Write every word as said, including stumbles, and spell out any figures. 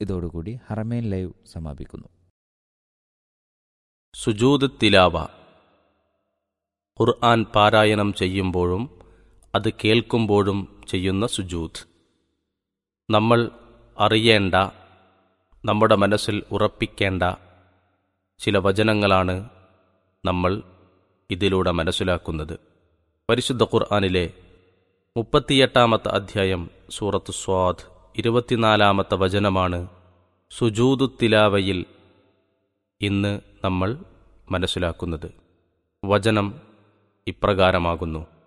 ഇതോടുകൂടി ഹറമേൻ ലൈവ് സമാപിക്കുന്നു. സുജൂദ് തിലാവ. ഖുർആൻ പാരായണം ചെയ്യുമ്പോഴും അത് കേൾക്കുമ്പോഴും ചെയ്യുന്ന സുജൂദ്. നമ്മൾ അറിയേണ്ട, നമ്മുടെ മനസ്സിൽ ഉറപ്പിക്കേണ്ട ചില വചനങ്ങളാണ് നമ്മൾ ഇതിലൂടെ മനസ്സിലാക്കുന്നത്. പരിശുദ്ധ ഖുർആനിലെ മുപ്പത്തിയെട്ടാമത്തെ അധ്യായം സൂറത്ത് സ്വാദ് ഇരുപത്തിനാലാമത്തെ വചനമാണ് സുജൂദു തിലാവയിൽ ഇന്ന് നമ്മൾ മനസ്സിലാക്കുന്നത്. വചനം ഇപ്രകാരമാകുന്നു: